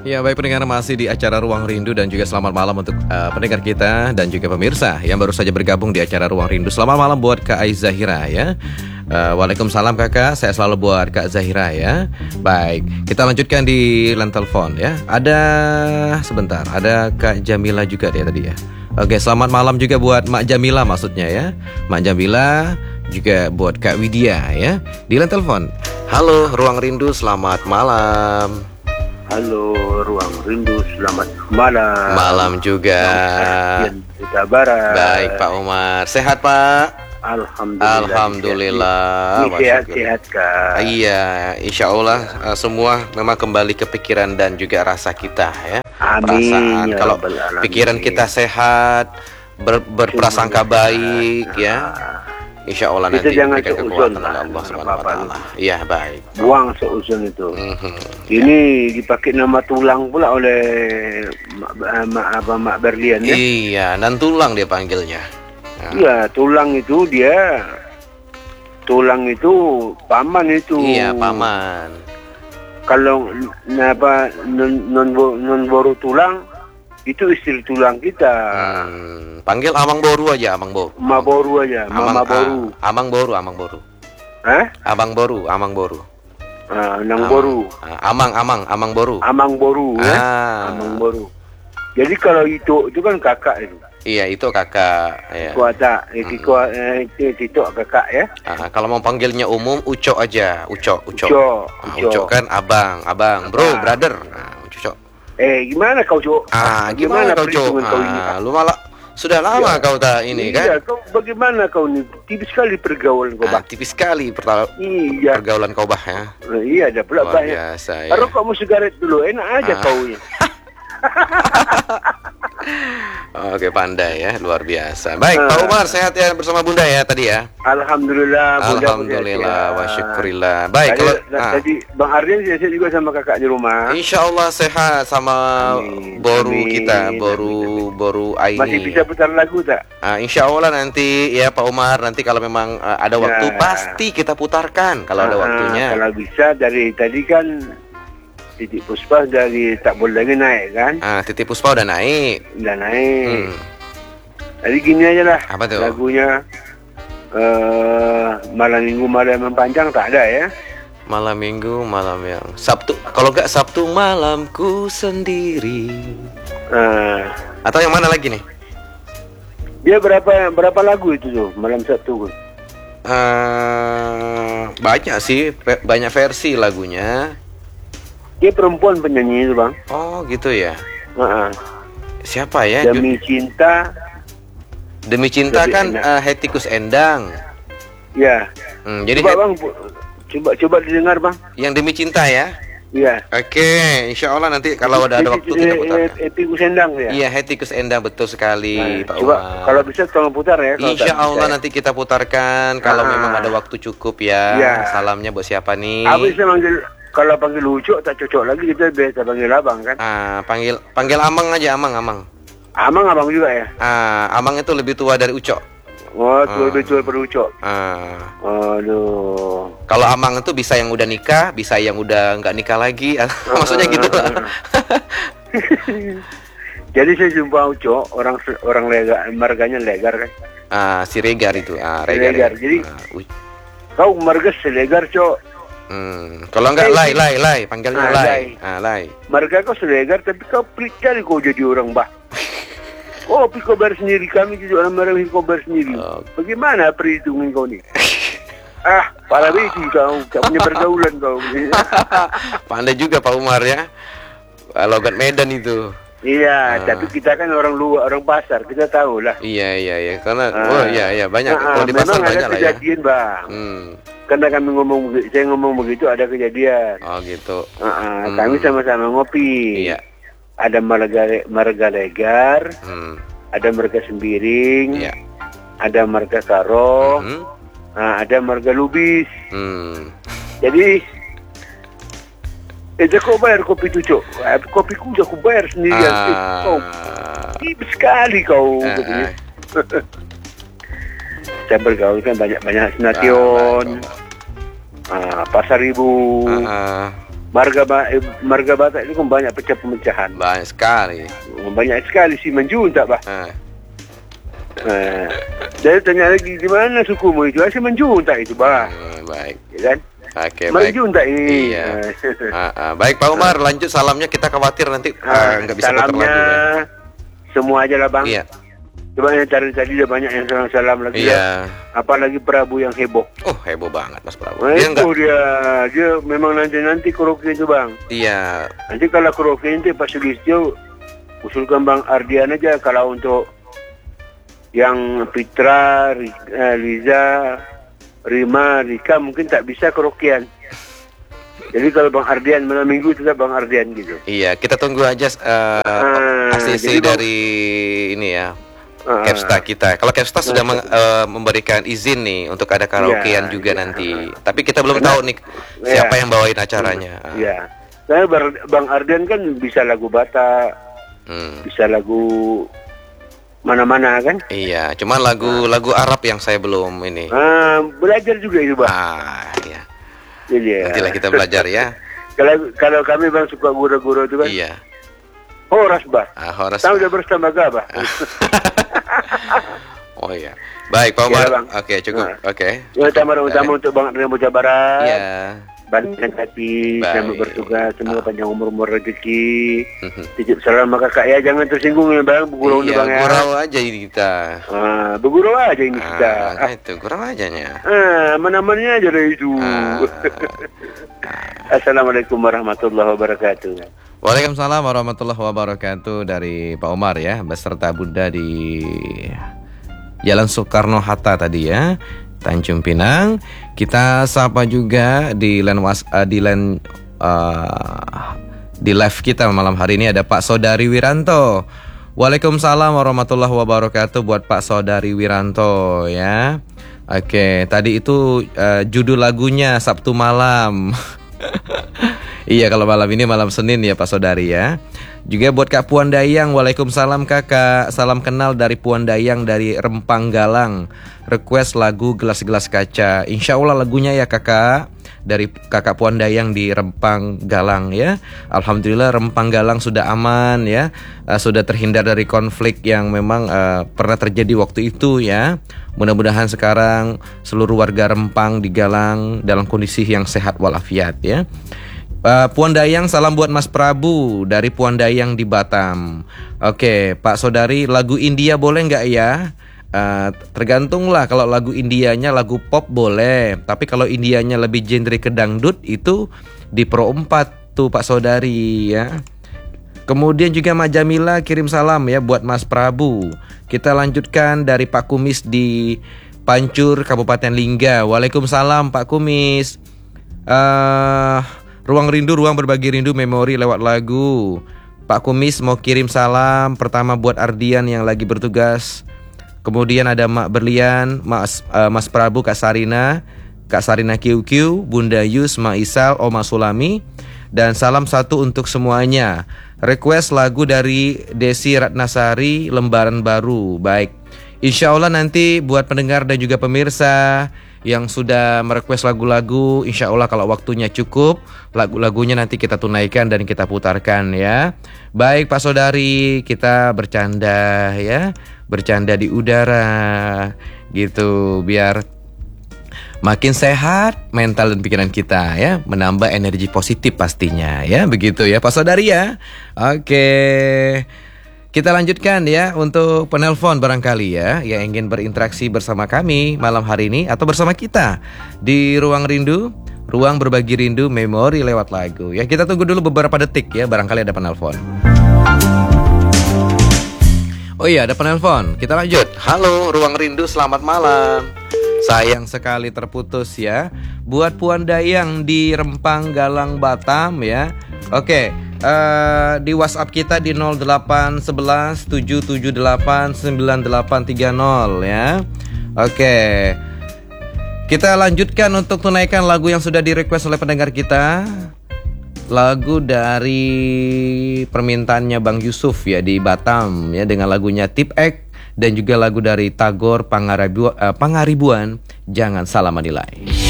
Ya, baik pendengar, masih di acara Ruang Rindu dan juga selamat malam untuk pendengar kita dan juga pemirsa yang baru saja bergabung di acara Ruang Rindu. Selamat malam buat Kak Zahira ya. Waalaikumsalam kakak, saya selalu buat Kak Zahira ya. Baik, kita lanjutkan di line telepon ya. Ada Kak Jamila juga dia tadi ya. Oke, selamat malam juga buat Mak Jamila maksudnya ya. Mak Jamila juga buat Kak Widya ya. Di line telepon. Halo, Ruang Rindu, selamat malam. Halo, Ruang Rindu, selamat malam. Malam juga. Kita Barat. Baik, Pak Umar. Sehat, Pak? Alhamdulillah. Sehat-sehat, Kak. Iya, insya Allah semua memang kembali ke pikiran dan juga rasa kita ya. Amin. Perasaan. Kalau pikiran kita sehat, berprasangka baik ya. Insya Allah nanti jangan diberikan seuzon kekuatan oleh Allah Subhanahu wa Ta'ala. Iya, baik. Buang seuzon itu. Ini dipakai nama tulang pula oleh Mak Berlian ya. Iya, dan tulang dia panggilnya. Iya, tulang itu paman itu. Iya, paman. Kalau non boru tulang itu istri tulang kita. Panggil Amang Boru aja, Amang Boru. Mama Boru aja, Mama Boru. Amang Boru. Hah? Amang Boru. Nang Boru. Amang Boru. Amang Boru ya. Amang Boru. Jadi kalau itu kan kakak itu. Iya, itu kakak ya. Kuata, itu kakak ya. Kalau mau panggilnya umum Ucok aja, Ucok. Ucok Kan abang, bro, brother. Ucok. Gimana kau, Cok? Gimana kau, Cok? Lu malah sudah lama kau tak ini kan? Iya, kau bagaimana kau ini? Tipis sekali pergaulan kau, Bah. Tipis sekali pergaulan kau, Bah ya. Iya, ada pula Luar banyak. Biasa, ya. Kalau kamu sigaret dulu, enak aja kau ini. Oke, pandai ya, luar biasa. Baik, Pak Umar sehat ya bersama Bunda ya tadi ya. Alhamdulillah. Alhamdulillah, wa syukurillah. Baik, tadi Bang Ardian sehat juga sama kakak di rumah. Insya Allah sehat sama Boru kita, Boru Aini. Masih bisa putar lagu tak? Insya Allah nanti ya Pak Umar, nanti kalau memang ada waktu pasti kita putarkan kalau ada waktunya. Kalau bisa dari tadi kan Titik Puspa dari Tak Boleh Lagi naik kan? Titik Puspa udah naik. Jadi gini aja lah. Apa tuh? Lagunya Malam Minggu Malam yang Panjang tak ada ya? Malam Minggu Malam yang Sabtu. Kalau enggak Sabtu Malamku Sendiri. Atau yang mana lagi nih? Dia berapa lagu itu tuh Malam Sabtu? Banyak sih, banyak versi lagunya. Dia perempuan penyanyi itu, Bang. Oh, gitu ya. Siapa ya? Demi Cinta. Demi Cinta kan Hetty Koes Endang. Ya. Jadi Bang, coba didengar, Bang. Yang Demi Cinta ya? Iya. Oke, insya Allah nanti kalau ada waktu kita putarkan. Hetty Koes Endang ya? Iya, Hetty Koes Endang, betul sekali, Pak coba, Umar. kalau bisa tolong putar ya. Insya Allah nanti kita putarkan kalau memang ada waktu cukup ya. Salamnya buat siapa nih? Aku bisa manggil. Kalau panggil Ucok tak cocok lagi, kita biasa panggil abang kan? Panggil Amang aja, Amang. Amang abang juga ya? Amang itu lebih tua dari Ucok. Oh, lebih tua dari Ucok. Aduh. Kalau Amang itu bisa yang udah nikah, bisa yang udah nggak nikah lagi. Maksudnya gitu. Jadi saya jumpa Ucok, orang Legar, marganya Legar kan? Si Regar itu. Regar. Jadi kau marga Selegar, Cok. Kalau enggak Lai, panggilnya Lai. Lai. Marga kau Selegar, tapi kau pelit kali kau jadi orang, Bah. Kau bayar sendiri, kami jadi orang marga kau bayar sendiri. Bagaimana perhitungin kau nih? Pala beti kau, tak punya pergaulan kau. Pandai juga Pak Umar ya. Logat Medan itu. Iya, tapi kita kan orang luar, orang pasar, kita tahu lah. Iya. Karena iya banyak. Kalau di pasar banyak lah ya. Memang ada kejadian, Bang. Karena saya ngomong begitu ada kejadian. Oh gitu. Kami sama-sama ngopi. Iya. Ada marga Legar, ada marga Sembiring, ada marga Karo, ada marga Lubis. Jadi kau bayar kopi itu, Cok. Kopiku udah aku bayar sendirian. Kau tipis sekali kau. Saya bergaul kan banyak Senation, Pasar Ibu, Marga Batak itu kan banyak pecahan. Banyak sekali. Banyak sekali si Manjunta, bah. Jadi tanya lagi di mana sukumu itu? Si Manjunta itu, bah. Baik. Ya kan? Oke, baik. Manjunta ini. Iya. Baik Pak Umar, lanjut salamnya, kita khawatir nanti nggak bisa putar lagu. Kan? Semua aja lah bang. Iya. Coba yang tadi udah banyak yang salam lagi. Iya. Apalagi Prabu yang heboh. Oh, heboh banget Mas Prabu. Dia memang nanti karaoke itu bang. Iya. Nanti kalau karaoke itu Pak Sugistio usulkan Bang Ardian aja, kalau untuk yang Fitra, Liza, Rima, Rika mungkin tak bisa karaokean. Jadi kalau Bang Ardian malam minggu tetap Bang Ardian gitu. Iya, kita tunggu aja ACC dari ini ya. Kepsta kita. Kalau Kepsta sudah memberikan izin nih untuk ada karaokean juga nanti. Tapi kita belum tahu nih siapa yang bawain acaranya. Iya. Saya Bang Ardian kan bisa lagu Batak, bisa lagu mana-mana kan? Iya. Cuman lagu Arab yang saya belum ini. Belajar juga itu bang. Iya. Jadi nantilah kita belajar ya. Kalau kami bang suka guru-guru itu kan. Iya. Horas bah. Horas. Tahu udah bersama bah. Oh iya. Baik Pak Umar. Oke, cukup. Oke. Ya, utama untuk Bang Adrian Bocah Barat. Iya. Banyak hati, selamat bertugas, semoga panjang umur rezeki. Titip salam maka kak ya, jangan tersinggung ya bang, bergurau nih bang ya. Bergurau aja ini kita. Bergurau aja ini kita. Itu gurau aja nya. Mana-mananya aja dari itu. Assalamualaikum warahmatullahi wabarakatuh. Waalaikumsalam warahmatullahi wabarakatuh dari Pak Umar ya, beserta Bunda di Jalan Soekarno-Hatta tadi ya, Tanjung Pinang. Kita sapa juga di live kita malam hari ini ada Pak Saudari Wiranto. Waalaikumsalam warahmatullahi wabarakatuh buat Pak Saudari Wiranto ya. Oke, tadi itu judul lagunya Sabtu Malam. Iya, kalau malam ini malam Senin ya Pak Saudari ya. Juga buat Kak Puan Dayang, waalaikumsalam kakak. Salam kenal dari Puan Dayang dari Rempang Galang. Request lagu Gelas-Gelas Kaca. Insya Allah lagunya ya kakak, dari kakak Puan Dayang di Rempang Galang ya. Alhamdulillah Rempang Galang sudah aman ya. Sudah terhindar dari konflik yang memang pernah terjadi waktu itu ya. Mudah-mudahan sekarang seluruh warga Rempang di Galang dalam kondisi yang sehat walafiat ya. Puan Dayang, salam buat Mas Prabu dari Puan Dayang di Batam. Oke, Pak Saudari, lagu India boleh nggak ya? Tergantung lah, kalau lagu Indianya lagu pop boleh. Tapi kalau Indianya lebih genre ke dangdut itu di Pro 4 tuh Pak Saudari ya. Kemudian juga Mak Jamila kirim salam ya buat Mas Prabu. Kita lanjutkan dari Pak Kumis di Pancur, Kabupaten Lingga. Waalaikumsalam Pak Kumis. Ruang rindu, ruang berbagi rindu, memori lewat lagu. Pak Kumis mau kirim salam pertama buat Ardian yang lagi bertugas. Kemudian ada Mak Berlian, Mas Prabu, Kak Sarina QQ, Bunda Yus, Mak Isal, Oma Sulami. Dan salam satu untuk semuanya. Request lagu dari Desi Ratnasari, Lembaran Baru. Baik, insya Allah nanti buat pendengar dan juga pemirsa yang sudah merequest lagu-lagu, insya Allah kalau waktunya cukup, lagu-lagunya nanti kita tunaikan dan kita putarkan ya. Baik Pak Saudari, kita bercanda ya, bercanda di udara gitu, biar makin sehat mental dan pikiran kita ya, menambah energi positif pastinya ya, begitu ya Pak Saudari ya. Oke, kita lanjutkan ya untuk penelpon barangkali ya yang ingin berinteraksi bersama kami malam hari ini atau bersama kita di Ruang Rindu, ruang berbagi rindu, memori lewat lagu ya. Kita tunggu dulu beberapa detik ya, barangkali ada penelpon. Oh iya, ada penelpon. Kita lanjut. Halo Ruang Rindu, selamat malam. Sayang sekali terputus ya. Buat Puan Dayang di Rempang Galang Batam ya. Oke, di WhatsApp kita di 0811 778 9830 ya. Oke. Kita lanjutkan untuk tunaikan lagu yang sudah di-request oleh pendengar kita. Lagu dari permintaannya Bang Yusuf ya di Batam ya, dengan lagunya Tip X dan juga lagu dari Tagor Pangaribuan, Jangan Salah Menilai.